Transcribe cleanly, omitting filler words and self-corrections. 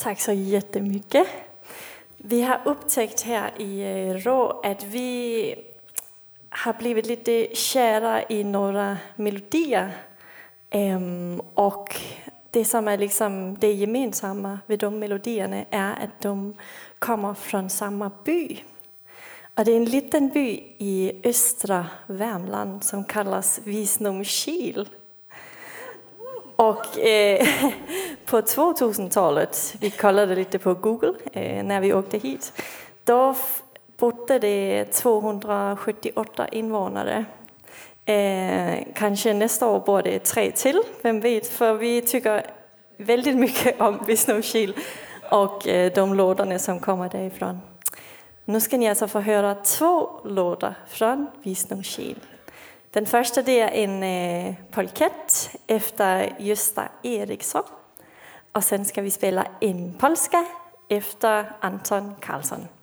Tack så jättemycket. Vi har upptäckt här i Rå att vi har blivit lite kära i några melodier. Och det som är liksom det gemensamma vid de melodierna är att de kommer från samma by. Och det är en liten by i östra Värmland som kallas Visnomkil. Och på 2000-talet, vi kollade lite på Google när vi åkte hit, då bodde det 278 invånare. Kanske nästa år bor det 3 till, vem vet, för vi tycker väldigt mycket om Visnomkil och de låtarna som kommer därifrån. Nu ska ni alltså få höra 2 låtar från Visnomkil. Den första det är en polkett efter Gösta Eriksson. Och sen ska vi spela en polska efter Anton Karlsson.